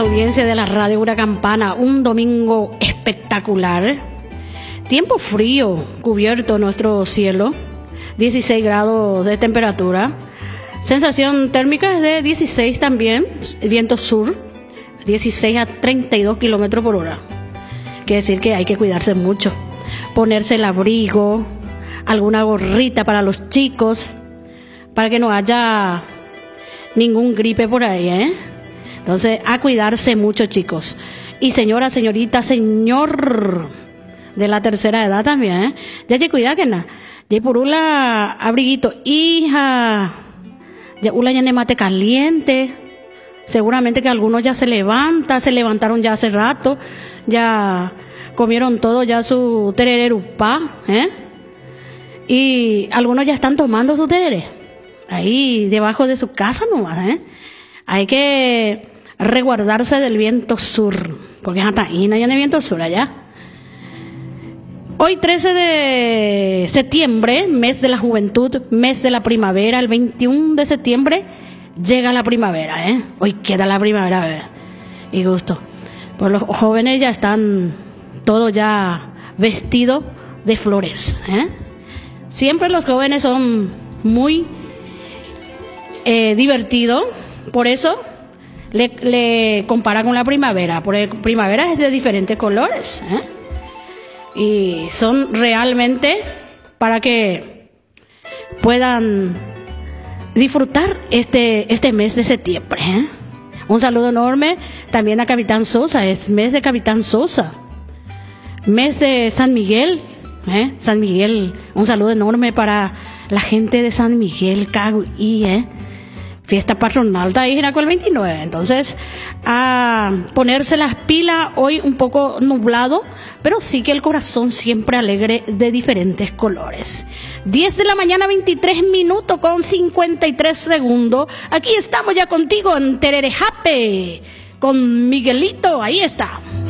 audiencia de la Radio Huracampana, un domingo espectacular. Tiempo frío, cubierto nuestro cielo, 16 grados de temperatura. Sensación térmica es de 16 también, viento sur, 16 a 32 kilómetros por hora. Quiere decir que hay que cuidarse mucho, ponerse el abrigo, alguna gorrita para los chicos, para que no haya ningún gripe por ahí, ¿eh? Entonces, a cuidarse mucho, chicos. Y señora, señorita, señor de la tercera edad también, ¿eh? Ya te cuida que nada. Ya por una abriguito, hija. Ya una ya ne mate caliente. Seguramente que algunos ya se levantaron ya hace rato. Ya comieron todo, ya su terererupá, ¿eh? Y algunos ya están tomando su tereré. Ahí debajo de su casa nomás, ¿eh? Hay que resguardarse del viento sur, porque hasta ahí no hay viento sur allá. Hoy 13 de septiembre, mes de la juventud, mes de la primavera, el 21 de septiembre llega la primavera, ¿eh? Hoy queda la primavera, ¿eh? Y gusto. Pues los jóvenes ya están todos ya vestidos de flores, ¿eh? Siempre los jóvenes son muy divertidos, por eso le compara con la primavera, porque primavera es de diferentes colores, ¿eh? Y son realmente para que puedan disfrutar este mes de septiembre, ¿eh? Un saludo enorme también a Capitán Sosa, es mes de Capitán Sosa, mes de San Miguel, ¿eh? San Miguel, un saludo enorme para la gente de San Miguel, Cagüí, ¿eh? Fiesta patronal de ahí el 29. Entonces, a ponerse las pilas, hoy un poco nublado, pero sí que el corazón siempre alegre de diferentes colores. 10 de la mañana, 23 minutos con 53 segundos. Aquí estamos ya contigo en Tererejape, con Miguelito, ahí está.